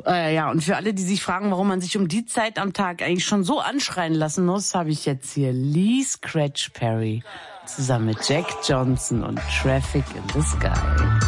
Ja, und für alle, die sich fragen, warum man sich um die Zeit am Tag eigentlich schon so anschreien lassen muss, habe ich jetzt hier Lee Scratch Perry zusammen mit Jack Johnson und Traffic in the Sky.